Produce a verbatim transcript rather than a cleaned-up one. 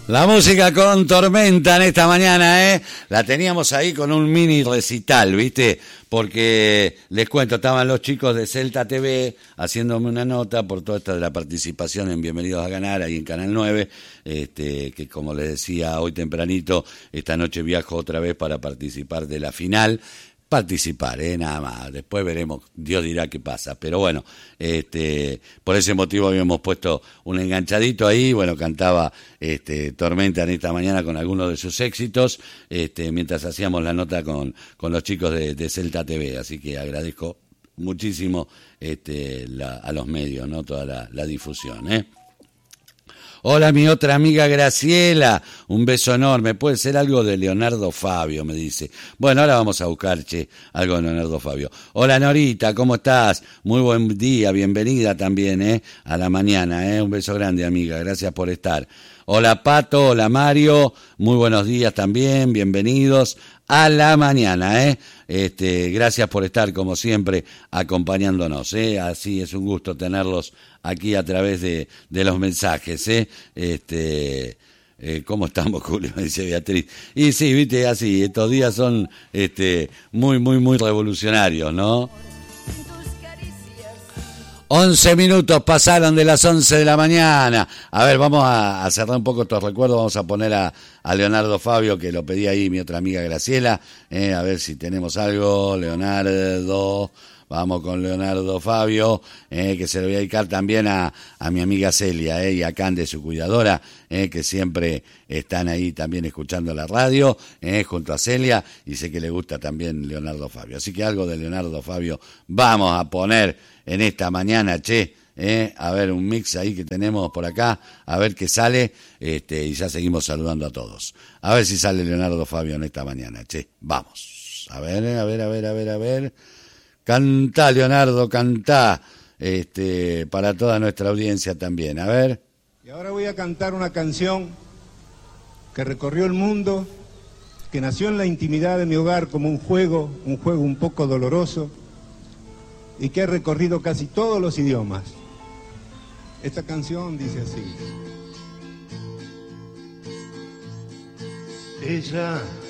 La música con Tormenta en esta mañana, ¿eh? La teníamos ahí con un mini recital, ¿viste? Porque, les cuento, estaban los chicos de Celta T V haciéndome una nota por toda esta de la participación en Bienvenidos a Ganar, ahí en Canal nueve, este, que como les decía hoy tempranito, esta noche viajo otra vez para participar de la final. Participar, eh, nada más, después veremos, Dios dirá qué pasa, pero bueno, este, por ese motivo habíamos puesto un enganchadito ahí, bueno, cantaba este, Tormenta en esta mañana con algunos de sus éxitos, este, mientras hacíamos la nota con, con los chicos de, de Celta T V, así que agradezco muchísimo este, la, a los medios, ¿no? Toda la, la difusión, ¿eh? Hola, mi otra amiga Graciela, un beso enorme. Puede ser algo de Leonardo Fabio, me dice. Bueno, ahora vamos a buscar, che, algo de Leonardo Fabio. Hola, Norita, ¿cómo estás? Muy buen día, bienvenida también, ¿eh? A la mañana, ¿eh? Un beso grande, amiga, gracias por estar. Hola, Pato, hola, Mario, muy buenos días también, bienvenidos a la mañana, ¿eh? Este, gracias por estar, como siempre, acompañándonos, ¿eh? Así es un gusto tenerlos aquí a través de, de los mensajes, ¿eh? Este, eh, ¿cómo estamos, Julio? Me dice Beatriz. Y sí, viste, así, estos días son este, muy, muy, muy revolucionarios, ¿no? once minutos pasaron de las once de la mañana. A ver, vamos a, a cerrar un poco estos recuerdos. Vamos a poner a, a Leonardo Fabio, que lo pedí ahí mi otra amiga Graciela. Eh, a ver si tenemos algo. Leonardo, vamos con Leonardo Fabio, eh, que se lo voy a dedicar también a, a mi amiga Celia eh, y a Cande, su cuidadora, eh, que siempre están ahí también escuchando la radio, eh, junto a Celia, y sé que le gusta también Leonardo Fabio. Así que algo de Leonardo Fabio vamos a poner en esta mañana, che, eh, a ver un mix ahí que tenemos por acá, a ver qué sale, este, y ya seguimos saludando a todos. A ver si sale Leonardo Fabio en esta mañana, che, vamos. A ver, a ver, a ver, a ver, a ver. Cantá, Leonardo, cantá, este, para toda nuestra audiencia también, a ver. Y ahora voy a cantar una canción que recorrió el mundo, que nació en la intimidad de mi hogar como un juego, un juego un poco doloroso, y que ha recorrido casi todos los idiomas. Esta canción dice así. Ella